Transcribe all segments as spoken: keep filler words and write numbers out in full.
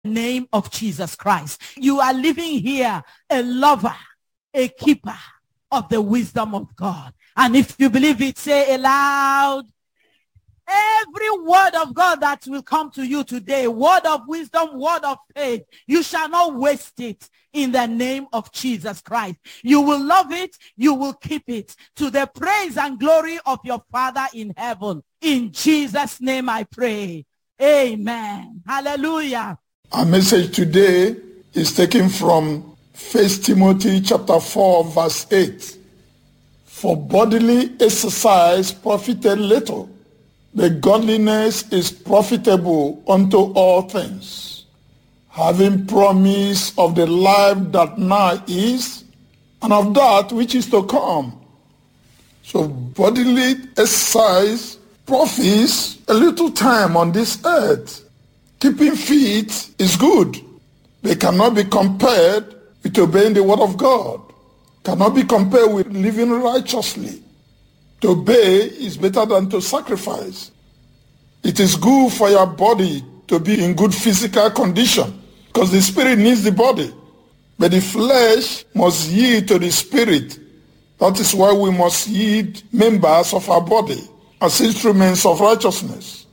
name of Jesus Christ. You are living here a lover, a keeper of the wisdom of God. And if you believe it, say aloud, every word of God that will come to you today, word of wisdom, word of faith, you shall not waste it in the name of Jesus Christ. You will love it, you will keep it to the praise and glory of your Father in heaven. In Jesus' name I pray. Amen. Hallelujah. Our message today is taken from First Timothy chapter four, verse eight. For bodily exercise profited little, but godliness is profitable unto all things, having promise of the life that now is, and of that which is to come. So bodily exercise profits a little time on this earth. Keeping fit is good. They cannot be compared with obeying the word of God. Cannot be compared with living righteously. To obey is better than to sacrifice. It is good for your body to be in good physical condition because the spirit needs the body. But the flesh must yield to the spirit. That is why we must yield members of our body as instruments of righteousness.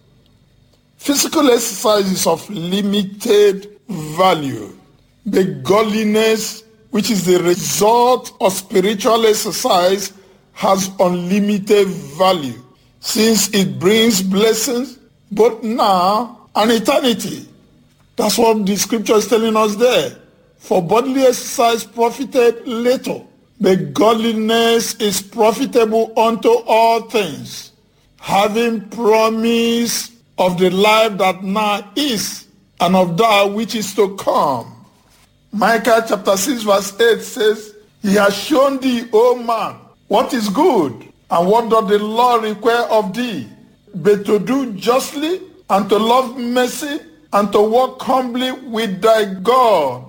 Physical exercise is of limited value. But godliness, which is the result of spiritual exercise, has unlimited value, since it brings blessings both now and eternity. That's what the scripture is telling us there. For bodily exercise profited little, but godliness is profitable unto all things, having promise of the life that now is, and of that which is to come. Micah chapter six verse eight says, He has shown thee, O man, what is good, and what doth the law require of thee, but to do justly, and to love mercy, and to walk humbly with thy God.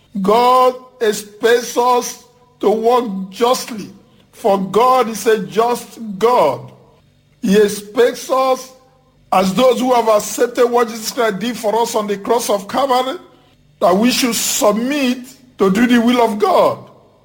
God expects us to walk justly, for God is a just God. He expects us, as those who have accepted what Jesus Christ did for us on the cross of Calvary, that we should submit to do the will of God.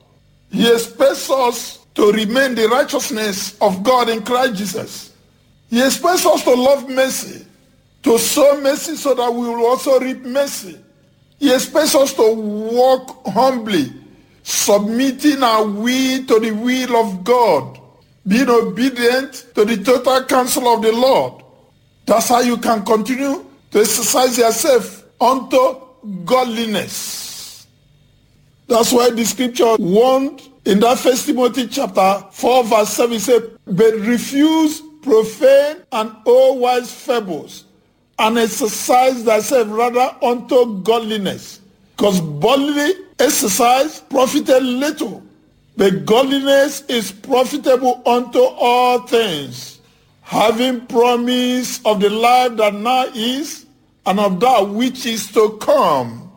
He expects us to remain the righteousness of God in Christ Jesus. He expects us to love mercy, to sow mercy so that we will also reap mercy. He expects us to walk humbly, submitting our will to the will of God, being obedient to the total counsel of the Lord. That's how you can continue to exercise yourself unto godliness. That's why the scripture warned in that First Timothy chapter four verse seven, said, but refuse profane and all wise fables, and exercise thyself rather unto godliness. Because bodily exercise profited little, but godliness is profitable unto all things, having promise of the life that now is, and of that which is to come.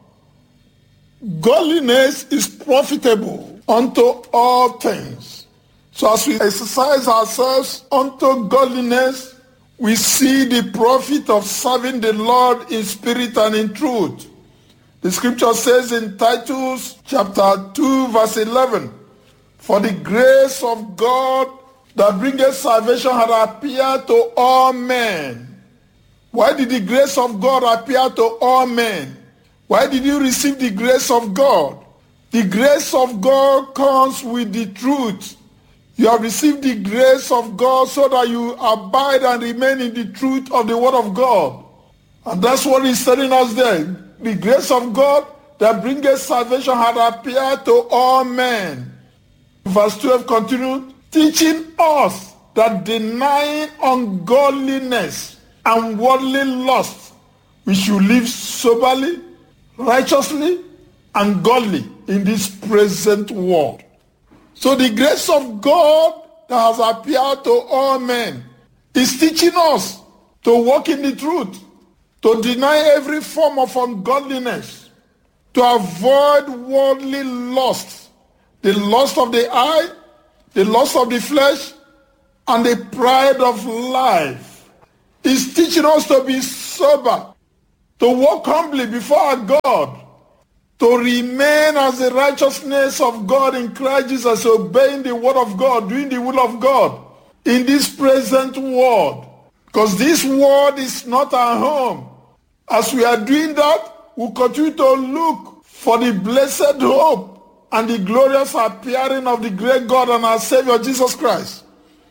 Godliness is profitable unto all things. So as we exercise ourselves unto godliness, we see the profit of serving the Lord in spirit and in truth. The scripture says in Titus chapter two verse eleven, for the grace of God that bringeth salvation had appeared to all men. Why did the grace of God appear to all men? Why did you receive the grace of God? The grace of God comes with the truth. You have received the grace of God so that you abide and remain in the truth of the word of God. And that's what he's telling us there. The grace of God that bringeth salvation had appeared to all men. Verse twelve continued, teaching us that denying ungodliness and worldly lust, we should live soberly, righteously, and godly in this present world. So the grace of God that has appeared to all men is teaching us to walk in the truth, to deny every form of ungodliness, to avoid worldly lust, the lust of the eye, the lust of the flesh, and the pride of life. It's teaching us to be sober. to walk humbly before our God, to remain as the righteousness of God in Christ Jesus, obeying the word of God, doing the will of God in this present world. Because this world is not our home. As we are doing that, we'll continue to look for the blessed hope and the glorious appearing of the great God and our Savior Jesus Christ.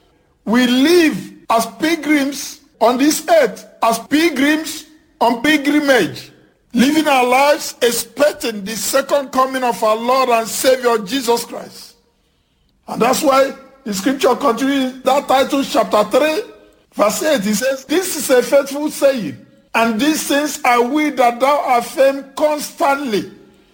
We live as pilgrims on this earth, as pilgrims on pilgrimage, living our lives expecting the second coming of our Lord and Savior Jesus Christ. And that's why the scripture continues that title, chapter three, verse eight. It says, "This is a faithful saying, and these things I will that thou affirm constantly,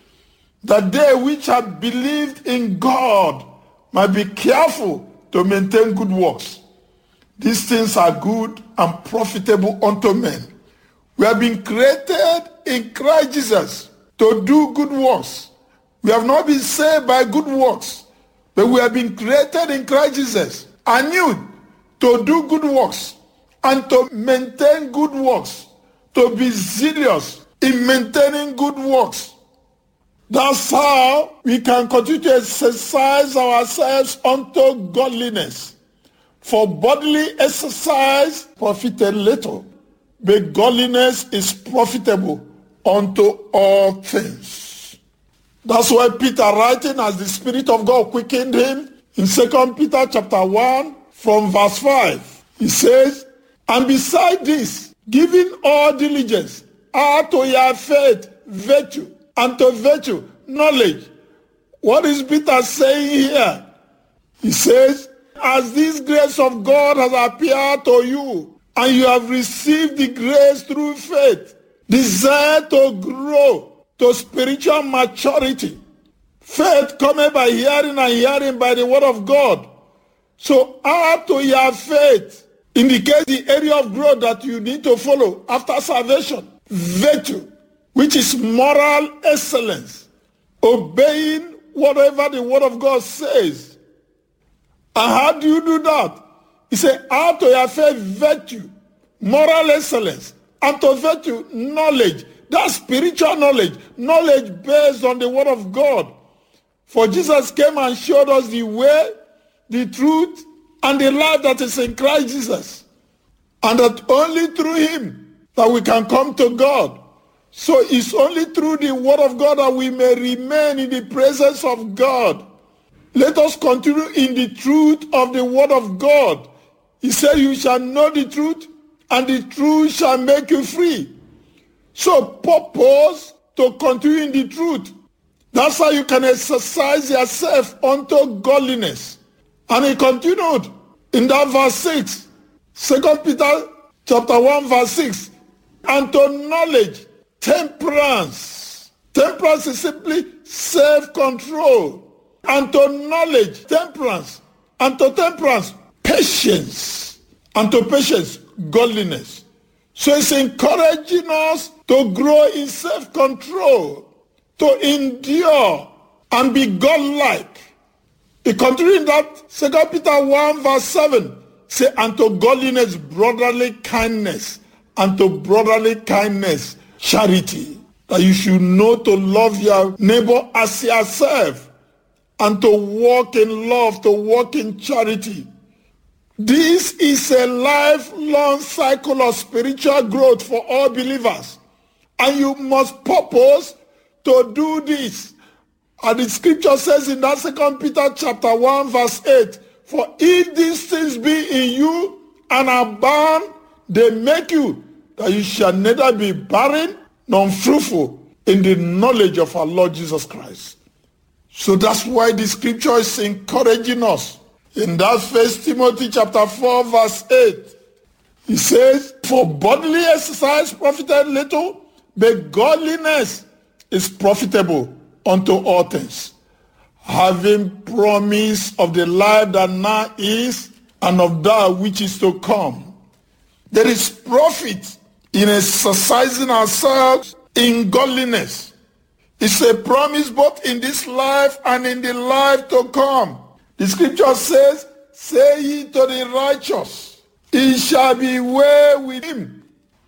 that they which have believed in God might be careful to maintain good works. These things are good and profitable unto men." We have been created in Christ Jesus to do good works. We have not been saved by good works, but we have been created in Christ Jesus anew to do good works and to maintain good works, to be zealous in maintaining good works. That's how we can continue to exercise ourselves unto godliness. For bodily exercise profited little, but godliness is profitable unto all things. That's why Peter, writing as the Spirit of God quickened him, in Second Peter chapter one, from verse five, he says, "And beside this, giving all diligence, add to your faith virtue, and to virtue knowledge." What is Peter saying here? He says, as this grace of God has appeared to you, and you have received the grace through faith, desire to grow to spiritual maturity. Faith cometh by hearing, and hearing by the word of God. So add to your faith, indicate the area of growth that you need to follow after salvation. Virtue, which is moral excellence, obeying whatever the word of God says. And how do you do that? He said, add to your faith virtue, moral excellence, and to virtue knowledge. That's spiritual knowledge, knowledge based on the word of God. For Jesus came and showed us the way, the truth, and the life that is in Christ Jesus. And that only through him that we can come to God. So it's only through the word of God that we may remain in the presence of God. Let us continue in the truth of the word of God. He said, you shall know the truth, and the truth shall make you free. So purpose to continue in the truth. That's how you can exercise yourself unto godliness. And he continued in that verse six. Second Peter chapter one verse six. And to knowledge, temperance. Temperance is simply self-control. And to knowledge, temperance. And to temperance, patience. And to patience, godliness. So it's encouraging us to grow in self-control, to endure and be godlike. He continued in that Second Peter one verse seven. Say, and to godliness, brotherly kindness. And to brotherly kindness, charity. That you should know to love your neighbor as yourself. And to walk in love, to walk in charity. This is a lifelong cycle of spiritual growth for all believers. And you must purpose to do this. And the scripture says in that Second Peter chapter one verse eight, for if these things be in you and abound, they make you that you shall neither be barren nor unfruitful in the knowledge of our Lord Jesus Christ. So that's why the scripture is encouraging us. In that First Timothy chapter four verse eight, he says, for bodily exercise profited little, but godliness is profitable unto all things, having promise of the life that now is and of that which is to come. There is profit in exercising ourselves in godliness. It's a promise both in this life and in the life to come. The scripture says, say ye to the righteous, it shall be well with him.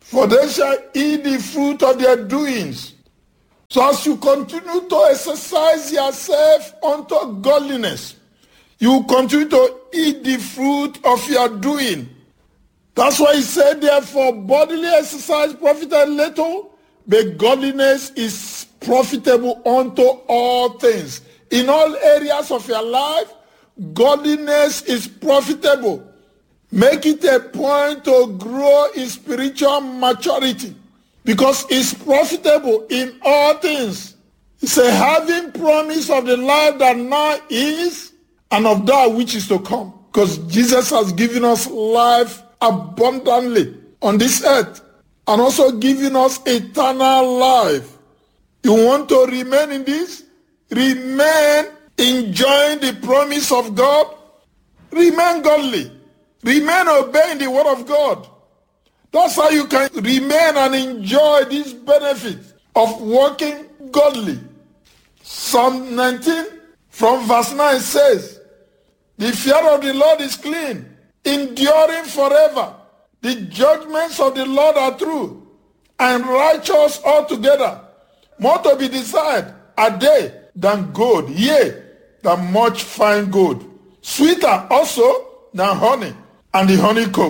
for they shall eat the fruit of their doings. So as you continue to exercise yourself unto godliness, you continue to eat the fruit of your doing. That's why he said, therefore, bodily exercise profited little, but godliness is profitable unto all things. In all areas of your life, godliness is profitable. Make it a point to grow in spiritual maturity, because it's profitable in all things. It's a having promise of the life that now is and of that which is to come. Because Jesus has given us life abundantly on this earth and also given us eternal life. You want to remain in this? Remain enjoying the promise of God. Remain godly. Remain obeying the word of God. That's how you can remain and enjoy this benefit of walking godly. Psalm nineteen from verse nine says, the fear of the Lord is clean, enduring forever. The judgments of the Lord are true and righteous altogether. More to be desired are they than gold, yea, than much fine gold. Sweeter also than honey and the honeycomb.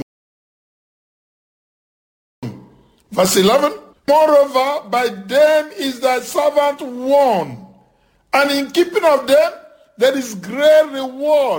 Verse eleven, moreover, by them is thy servant warned, and in keeping of them there is great reward.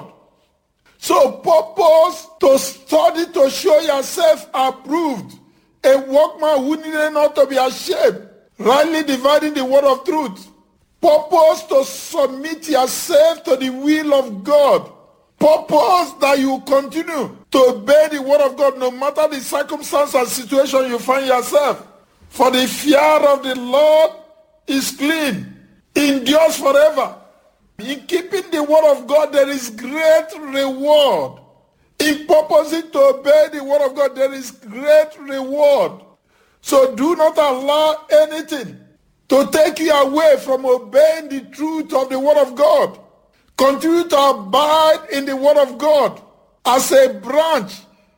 So purpose to study to show yourself approved, a workman who needed not to be ashamed, rightly dividing the word of truth. Purpose to submit yourself to the will of God. Purpose that you continue to obey the word of God no matter the circumstance and situation you find yourself. For the fear of the Lord is clean, endures forever. In keeping the word of God, there is great reward. In purposing to obey the word of God, there is great reward. So do not allow anything to take you away from obeying the truth of the word of God. Continue to abide in the word of God. As a branch,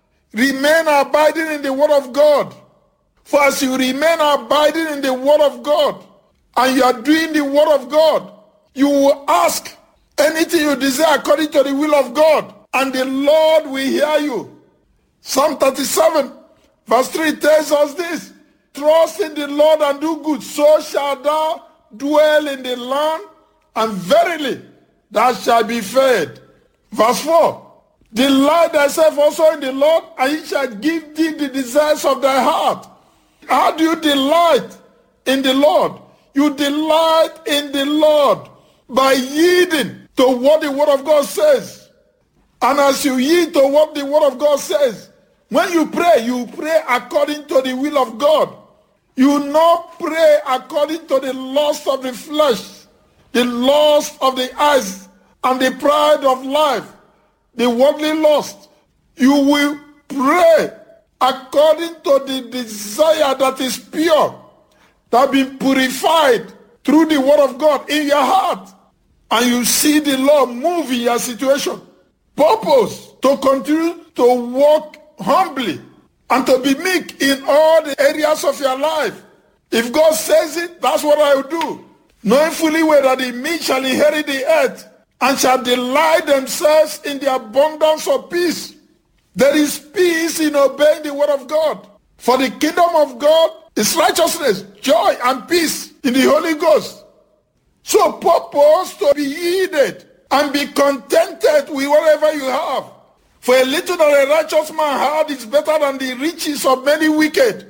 remain abiding in the word of God. For as you remain abiding in the word of God, and you are doing the word of God, you will ask anything you desire according to the will of God, and the Lord will hear you. Psalm thirty-seven verse three tells us this: trust in the Lord and do good, so shalt thou dwell in the land, and verily thou shalt be fed. Verse four, delight thyself also in the Lord, and he shall give thee the desires of thy heart. How do you delight in the Lord? You delight in the Lord by yielding to what the word of God says. And as you yield to what the word of God says, when you pray, you pray according to the will of God. You will not pray according to the lust of the flesh, the lust of the eyes, and the pride of life, the worldly lust. You will pray according to the desire that is pure, that has been purified through the word of God in your heart. And you see the Lord move in your situation. Purpose to continue to walk humbly and to be meek in all the areas of your life. If God says it, that's what I will do. Knowing fully well that the meek shall inherit the earth and shall delight themselves in the abundance of peace. There is peace in obeying the word of God. For the kingdom of God is righteousness, joy, and peace in the Holy Ghost. So purpose to be yielded and be contented with whatever you have. For a little that a righteous man had is better than the riches of many wicked.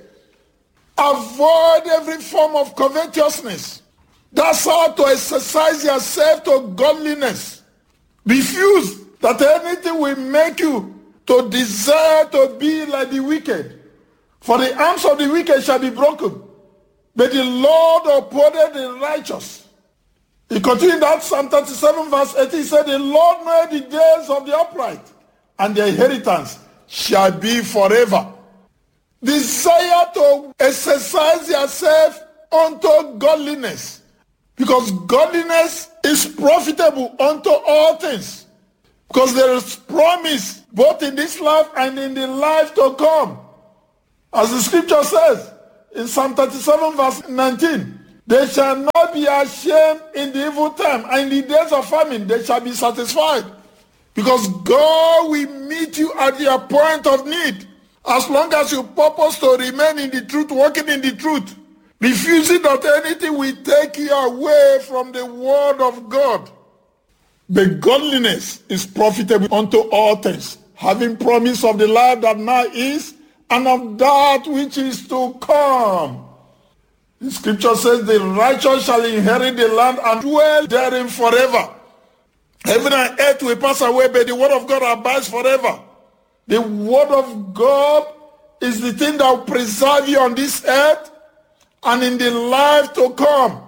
Avoid every form of covetousness. That's how to exercise yourself to godliness. Refuse that anything will make you to desire to be like the wicked. For the arms of the wicked shall be broken, but the Lord upholdeth the righteous. He continued that Psalm thirty-seven verse eighteen, he said, the Lord knoweth the days of the upright, and their inheritance shall be forever. Desire to exercise yourself unto godliness, because godliness is profitable unto all things. Because there is promise both in this life and in the life to come. As the scripture says in Psalm thirty-seven verse nineteen, they shall not be ashamed in the evil time, and in the days of famine they shall be satisfied. Because God will meet you at your point of need. As long as you purpose to remain in the truth, walking in the truth, refusing that anything will take you away from the word of God. But godliness is profitable unto all things, having promise of the life that now is, and of that which is to come. The scripture says the righteous shall inherit the land and dwell therein forever. Heaven and earth will pass away, but the word of God abides forever. The word of God is the thing that will preserve you on this earth and in the life to come.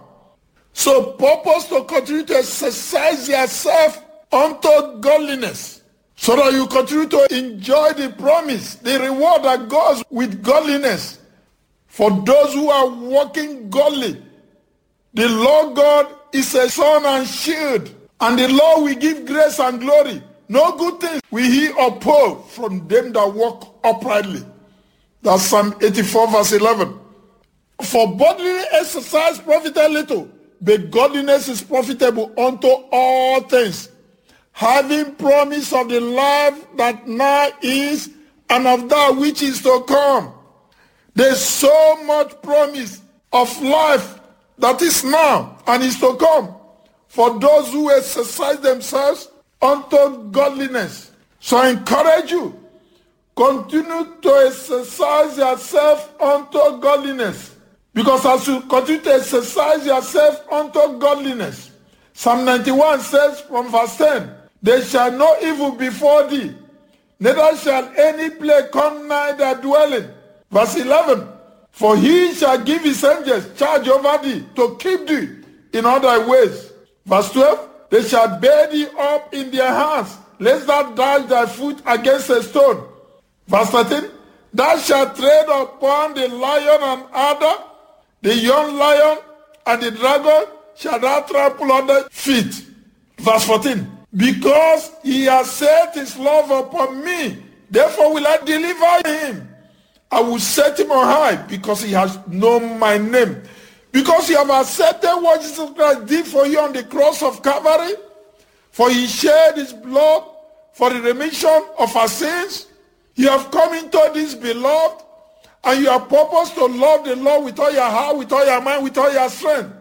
So purpose to continue to exercise yourself unto godliness, so that you continue to enjoy the promise, the reward that goes with godliness. For those who are walking godly, the Lord God is a sun and shield, and the Lord will give grace and glory. No good thing will he oppose from them that walk uprightly. That's Psalm eighty-four verse eleven. For bodily exercise profiteth little, but godliness is profitable unto all things, having promise of the life that now is, and of that which is to come. There's so much promise of life that is now and is to come for those who exercise themselves unto godliness. So I encourage you, continue to exercise yourself unto godliness. Because as you continue to exercise yourself unto godliness, Psalm ninety-one says from verse ten, there shall no evil befall thee, neither shall any plague come nigh thy dwelling. Verse eleven, for he shall give his angels charge over thee, to keep thee in all thy ways. Verse twelve, they shall bear thee up in their hands, lest thou dash thy foot against a stone. Verse thirteen, thou shalt tread upon the lion and adder, the young lion and the dragon shall thou trample under feet. Verse fourteen, because he has set his love upon me, therefore will I deliver him. I will set him on high, because he has known my name. Because you have accepted what Jesus Christ did for you on the cross of Calvary, for he shed his blood for the remission of our sins. You have come into this beloved, and you have purpose to love the Lord with all your heart, with all your mind, with all your strength.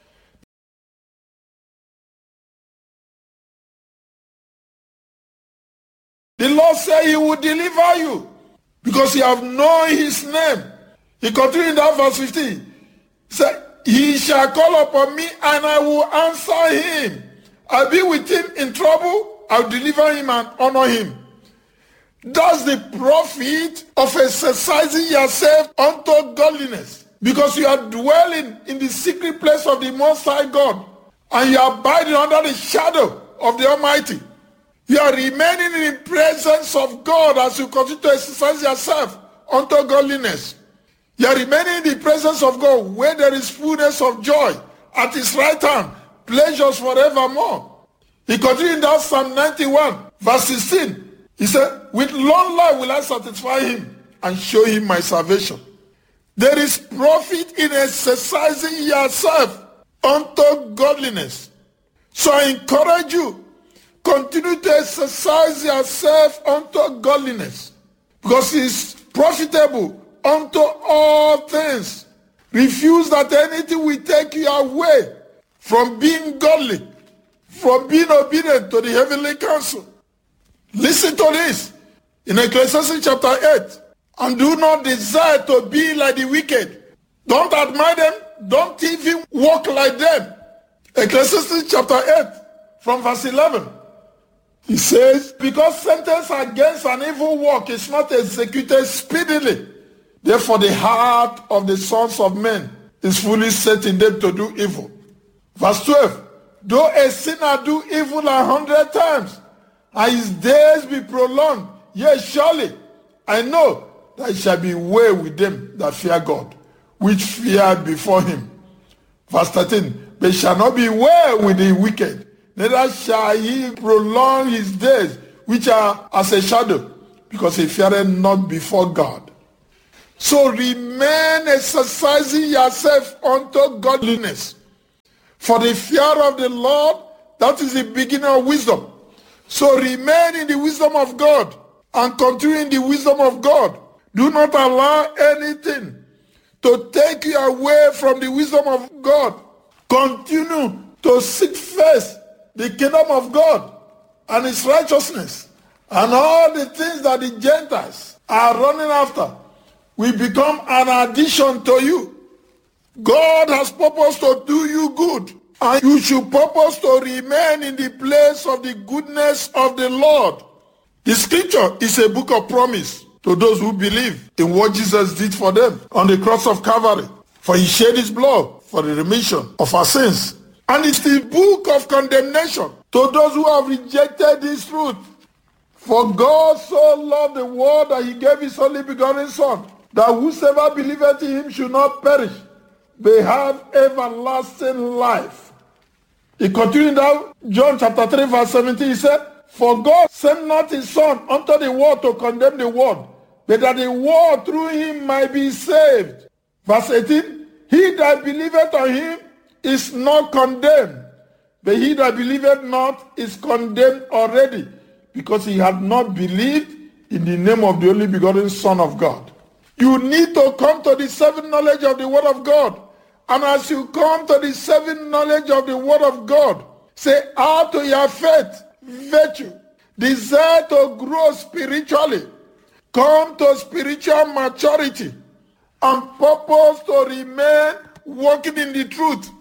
The Lord said he will deliver you, because you have known his name. He continued in that verse fifteen. He said, he shall call upon me, and I will answer him. I'll be with him in trouble. I'll deliver him and honor him. That's the profit of exercising yourself unto godliness, because you are dwelling in the secret place of the Most High God, and you are abiding under the shadow of the Almighty. You are remaining in the presence of God as you continue to exercise yourself unto godliness. You are remaining in the presence of God, where there is fullness of joy, at his right hand, pleasures forevermore. He continued in that Psalm ninety-one, verse sixteen. He said, with long life will I satisfy him and show him my salvation. There is profit in exercising yourself unto godliness. So I encourage you, continue to exercise yourself unto godliness, because it is profitable unto all things. Refuse that anything will take you away from being godly, from being obedient to the heavenly counsel. Listen to this in Ecclesiastes chapter eight. And do not desire to be like the wicked. Don't admire them. Don't even walk like them. Ecclesiastes chapter eight from verse eleven. He says, because sentence against an evil work is not executed speedily, therefore the heart of the sons of men is fully set in them to do evil. Verse twelve, though a sinner do evil a hundred times, and his days be prolonged, yet surely I know that it shall be well with them that fear God, which feared before him. Verse thirteen, but it shall not be well with the wicked, neither shall he prolong his days, which are as a shadow, because he feareth not before God. So remain exercising yourself unto godliness. For the fear of the Lord, that is the beginning of wisdom. So remain in the wisdom of God and continue in the wisdom of God. Do not allow anything to take you away from the wisdom of God. Continue to seek first the kingdom of God and his righteousness, and all the things that the Gentiles are running after will become an addition to you. God has purposed to do you good, and you should purpose to remain in the place of the goodness of the Lord. The scripture is a book of promise to those who believe in what Jesus did for them on the cross of Calvary. For he shed his blood for the remission of our sins. And it's the book of condemnation to those who have rejected this truth. For God so loved the world that he gave his only begotten Son, that whosoever believeth in him should not perish, but have everlasting life. He continued down, John chapter three verse seventeen, he said, for God sent not his Son unto the world to condemn the world, but that the world through him might be saved. Verse eighteen, he that believeth on him is not condemned, but he that believeth not is condemned already, because he had not believed in the name of the only begotten Son of God. You need to come to the saving knowledge of the Word of God. And as you come to the saving knowledge of the Word of God, say, add to your faith virtue, desire to grow spiritually, come to spiritual maturity, and purpose to remain walking in the truth.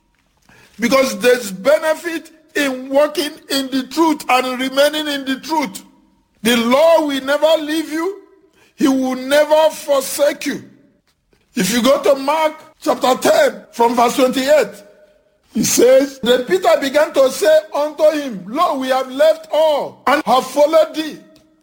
Because there's benefit in walking in the truth and remaining in the truth. The Lord will never leave you. He will never forsake you. If you go to Mark chapter ten from verse twenty-eight, he says, then Peter began to say unto him, lo, we have left all and have followed thee.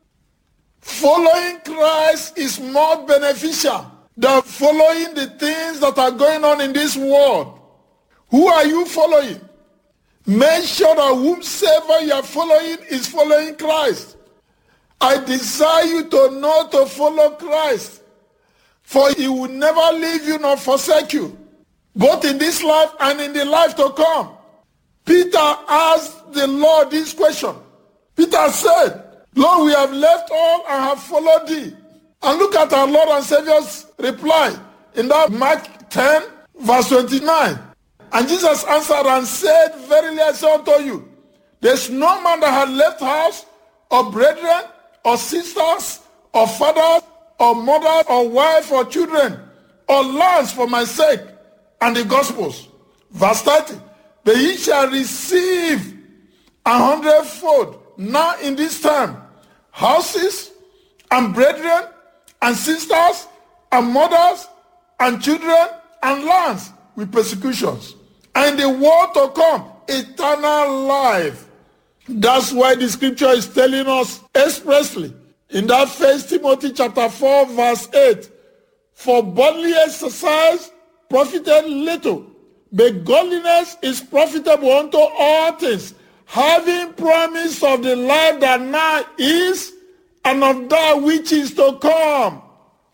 Following Christ is more beneficial than following the things that are going on in this world. Who are you following? Make sure that whomsoever you are following is following Christ. I desire you to know to follow Christ, for he will never leave you nor forsake you, both in this life and in the life to come. Peter asked the Lord this question. Peter said, Lord, we have left all and have followed thee. And look at our Lord and Savior's reply in that Mark ten, verse twenty-nine. And Jesus answered and said, verily I say unto you, there's no man that had left house, or brethren, or sisters, or fathers, or mothers, or wife, or children, or lands for my sake, and the Gospels. Verse thirty, but ye shall receive a hundredfold now in this time, houses, and brethren, and sisters, and mothers, and children, and lands, with persecutions. And the world to come, eternal life. That's why the scripture is telling us expressly in that First Timothy chapter four verse eight, for bodily exercise profited little, but godliness is profitable unto all things, having promise of the life that now is and of that which is to come.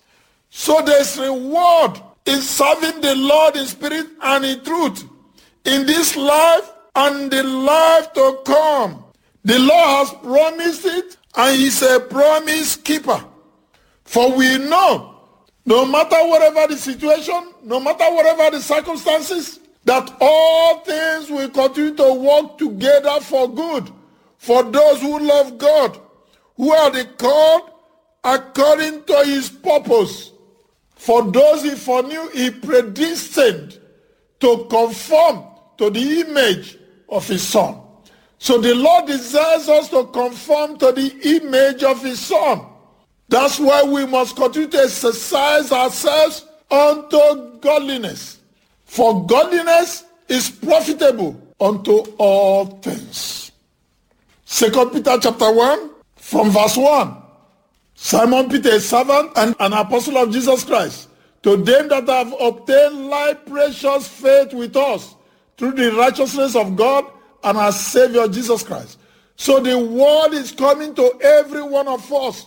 So there's reward in serving the Lord in spirit and in truth, in this life and the life to come. The Lord has promised it, and he's a promise keeper. For we know, no matter whatever the situation, no matter whatever the circumstances, that all things will continue to work together for good, for those who love God, who are the called according to his purpose. For those he foreknew, he predestined to conform to the image of his Son. So the Lord desires us to conform to the image of his Son. That's why we must continue to exercise ourselves unto godliness. For godliness is profitable unto all things. Second Peter chapter one, from verse one. Simon Peter, a servant and an apostle of Jesus Christ, to them that have obtained like precious faith with us, through the righteousness of God and our Savior Jesus Christ. So the word is coming to every one of us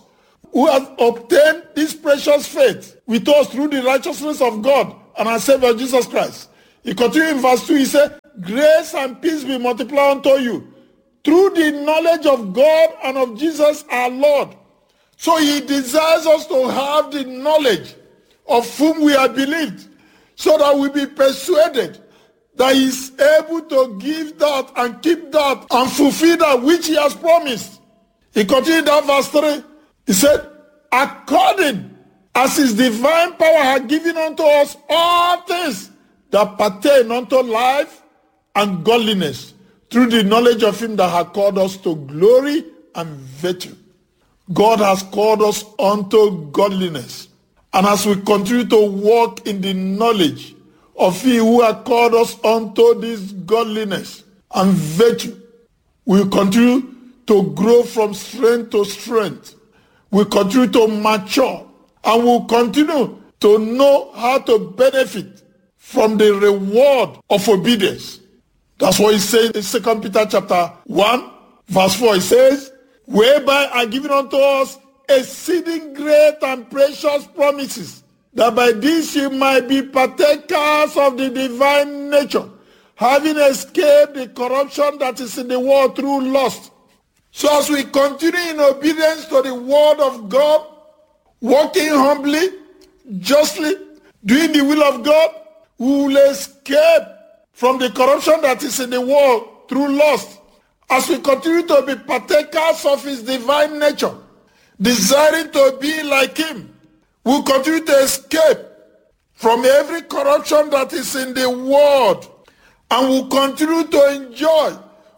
who has obtained this precious faith with us through the righteousness of God and our Savior Jesus Christ. He continued in verse two, he said, grace and peace be multiplied unto you through the knowledge of God and of Jesus our Lord. So he desires us to have the knowledge of whom we have believed, so that we be persuaded that he is able to give that and keep that and fulfill that which he has promised. He continued down verse three. He said, according as his divine power had given unto us all things that pertain unto life and godliness, through the knowledge of him that had called us to glory and virtue. God has called us unto godliness. And as we continue to walk in the knowledge of he who has called us unto this godliness and virtue, we continue to grow from strength to strength. We continue to mature, and we'll continue to know how to benefit from the reward of obedience. That's what he says in Second Peter chapter one, verse four. He says, whereby are given unto us exceeding great and precious promises, that by this ye might be partakers of the divine nature, having escaped the corruption that is in the world through lust. So as we continue in obedience to the word of God, walking humbly, justly, doing the will of God, we will escape from the corruption that is in the world through lust. As we continue to be partakers of his divine nature, desiring to be like him, we will continue to escape from every corruption that is in the world, and will continue to enjoy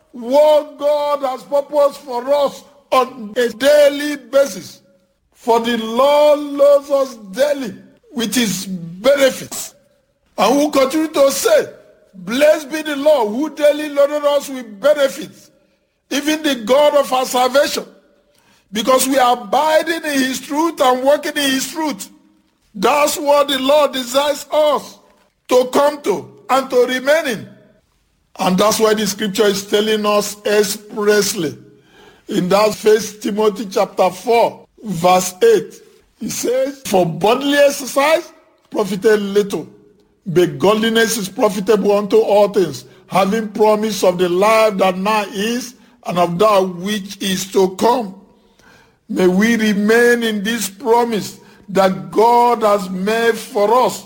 what God has purposed for us on a daily basis. For the Lord loves us daily with his benefits. And we'll continue to say, blessed be the Lord who daily loaded us with benefits, even the God of our salvation, because we are abiding in his truth and working in his truth. That's what the Lord desires us to come to and to remain in. And that's why the scripture is telling us expressly in that First Timothy chapter four, verse eight. He says, for bodily exercise profited little, but godliness is profitable unto all things, having promise of the life that now is and of that which is to come. May we remain in this promise that God has made for us.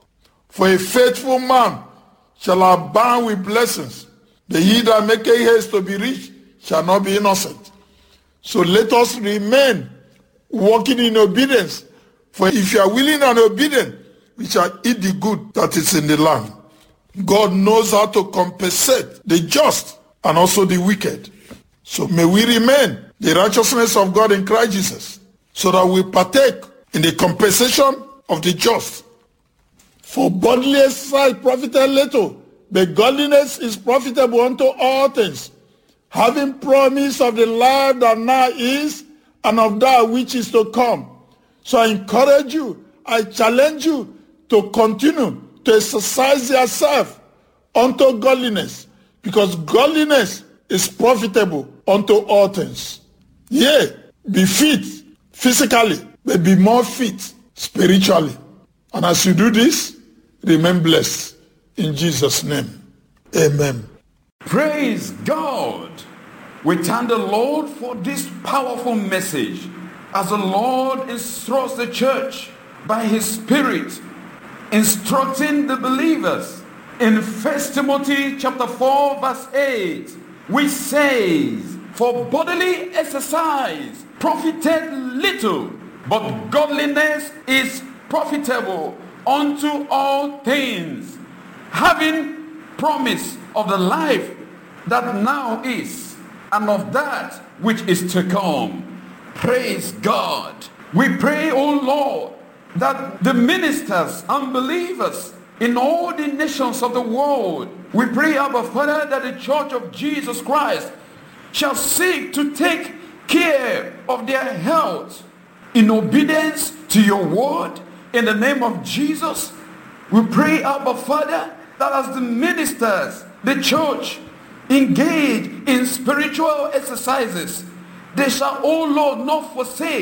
For a faithful man shall abound with blessings, but he that maketh haste to be rich shall not be innocent. So let us remain walking in obedience. For if you are willing and obedient, we shall eat the good that is in the land. God knows how to compensate the just and also the wicked. So may we remain the righteousness of God in Christ Jesus, so that we partake in the compensation of the just. For bodily exercise profited little, but godliness is profitable unto all things, having promise of the life that now is and of that which is to come. So I encourage you, I challenge you to continue to exercise yourself unto godliness, because godliness is profitable unto all things. Yea, be fit physically, but be more fit spiritually. And as you do this, remain blessed. In Jesus' name, amen. Praise God. We thank the Lord for this powerful message, as the Lord instructs the church by his Spirit, instructing the believers. In First Timothy chapter four, verse eight, which says, for bodily exercise profited little, but godliness is profitable unto all things, having promise of the life that now is and of that which is to come. Praise God. We pray, O Lord, that the ministers and believers in all the nations of the world, we pray, Abba Father, that the church of Jesus Christ shall seek to take care of their health in obedience to your word. In the name of Jesus, we pray, Abba Father, that as the ministers, the church, engage in spiritual exercises, they shall, O Lord, not forsake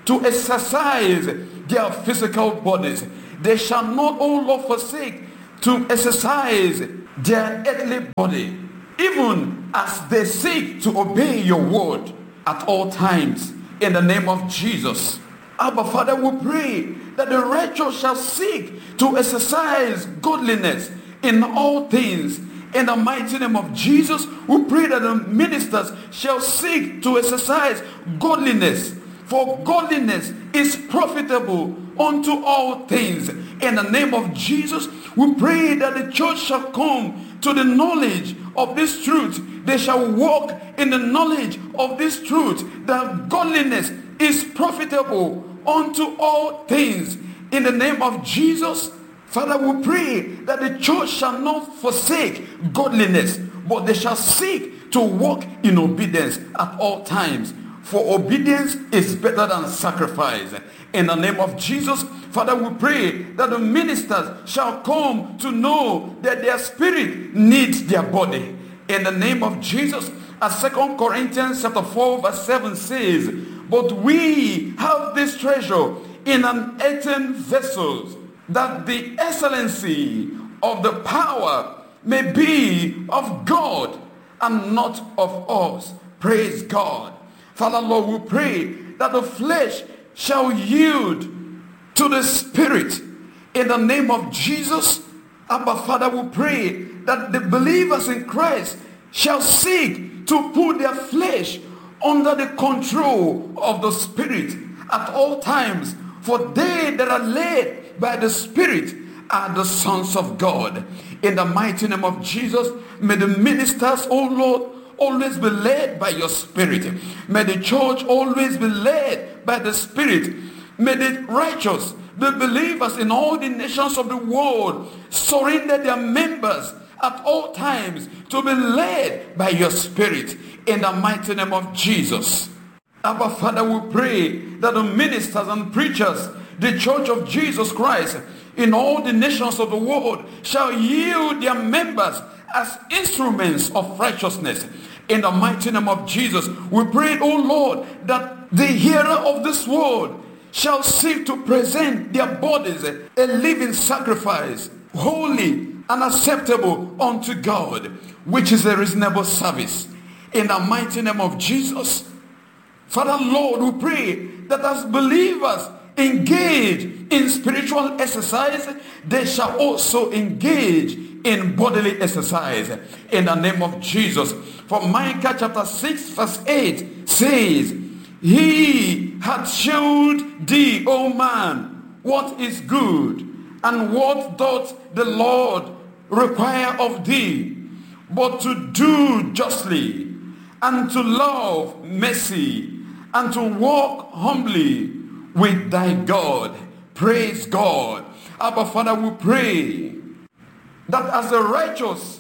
to exercise their physical bodies. They shall not, O Lord, forsake to exercise their earthly body, even as they seek to obey your word at all times, in the name of Jesus. Abba, Father, we pray that the righteous shall seek to exercise godliness in all things. In the mighty name of Jesus, we pray that the ministers shall seek to exercise godliness, for godliness is profitable unto all things. In the name of Jesus, we pray that the church shall come to the knowledge of this truth. They shall walk in the knowledge of this truth, that godliness is profitable unto all things. In the name of Jesus, Father, we pray that the church shall not forsake godliness, but they shall seek to walk in obedience at all times. For obedience is better than sacrifice. In the name of Jesus, Father, we pray that the ministers shall come to know that their spirit needs their body. In the name of Jesus, as Second Corinthians chapter four verse seven says, but we have this treasure in an earthen vessel, that the excellency of the power may be of God and not of us. Praise God. Father, Lord, we pray that the flesh shall yield to the spirit. In the name of Jesus, Abba, Father, we pray that the believers in Christ shall seek to put their flesh under the control of the spirit at all times. For they that are led by the Spirit are the sons of God. In the mighty name of Jesus, may the ministers, oh Lord, always be led by your Spirit. May the church always be led by the Spirit. May the righteous, the believers in all the nations of the world, surrender their members at all times to be led by your Spirit. In the mighty name of Jesus. Abba, Father, we pray that the ministers and preachers, the church of Jesus Christ in all the nations of the world, shall yield their members as instruments of righteousness. In the mighty name of Jesus, we pray, O Lord, that the hearer of this word shall seek to present their bodies a living sacrifice, holy and acceptable unto God, which is a reasonable service. In the mighty name of Jesus, Father, Lord, we pray that as believers engage in spiritual exercise, they shall also engage in bodily exercise. In the name of Jesus. For Micah chapter six verse eight says, he hath showed thee, O man, what is good, and what doth the Lord require of thee, but to do justly, and to love mercy, and to walk humbly with thy God. Praise God. Abba, Father, we pray that as the righteous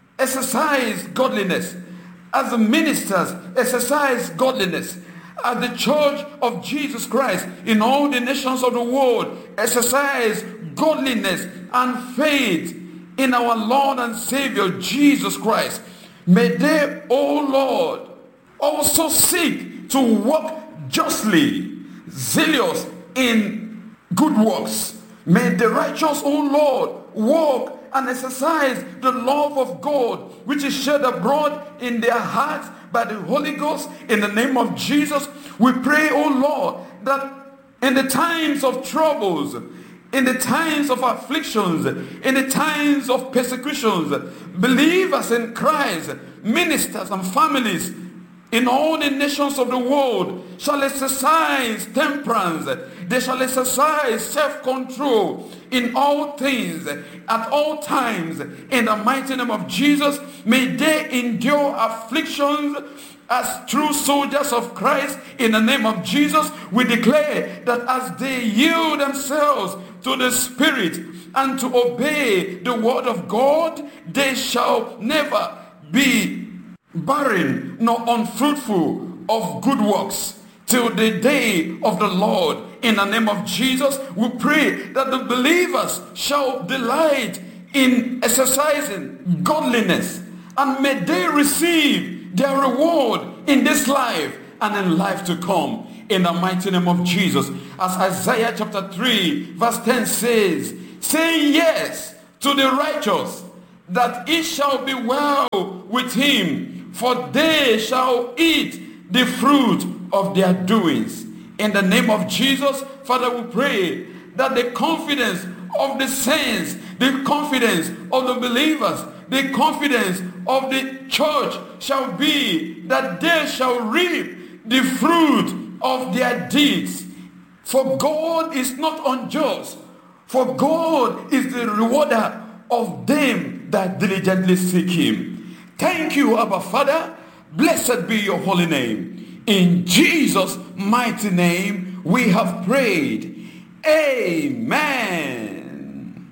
exercise godliness, as the ministers exercise godliness, as the church of Jesus Christ in all the nations of the world exercise godliness and faith in our Lord and Savior Jesus Christ, may they, O Lord, also seek to walk justly, zealous in good works. May the righteous, O Lord, walk and exercise the love of God, which is shed abroad in their hearts by the Holy Ghost. In the name of Jesus, we pray, O Lord, that in the times of troubles, in the times of afflictions, in the times of persecutions, believers in Christ, ministers and families in all the nations of the world shall exercise temperance. They shall exercise self-control in all things, at all times. In the mighty name of Jesus, may they endure afflictions as true soldiers of Christ. In the name of Jesus, we declare that as they yield themselves to the Spirit and to obey the word of God, they shall never be barren nor unfruitful of good works till the day of the Lord. In the name of Jesus, we pray that the believers shall delight in exercising godliness, and may they receive their reward in this life and in life to come. in the mighty name of Jesus. As Isaiah chapter three verse ten says, say yes to the righteous, that it shall be well with him, for they shall eat the fruit of their doings. In the name of Jesus, Father, we pray that the confidence of the saints, the confidence of the believers, the confidence of the church shall be that they shall reap the fruit of their deeds. For God is not unjust, for God is the rewarder of them that diligently seek him. Thank you, Abba Father. Blessed be your holy name. In Jesus' mighty name we have prayed. Amen.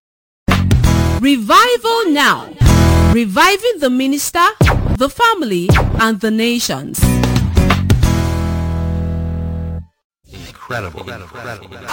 Revival Now. Reviving the minister, the family, and the nations. Incredible. Incredible.